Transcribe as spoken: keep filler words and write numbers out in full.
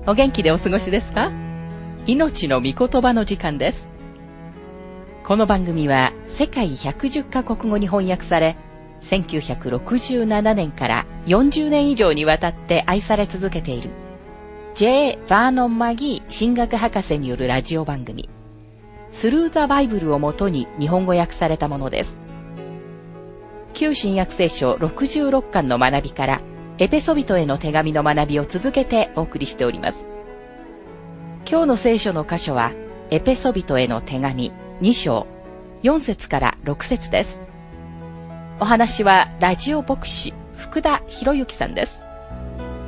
お元気でお過ごしですか？命の御言葉の時間です。この番組は世界ひゃくじゅっカ国語に翻訳され、せんきゅうひゃくろくじゅうななねんからよんじゅうねん以上にわたって愛され続けている J. バーノン・マギー神学博士によるラジオ番組スルー・ザ・バイブルをもとに日本語訳されたものです。旧新約聖書ろくじゅうろっかんの学びからエペソビトへの手紙の学びを続けてお送りしております。今日の聖書の箇所はエペソビトへの手紙に章よん節からろく節です。お話はラジオ牧師福田博之さんです。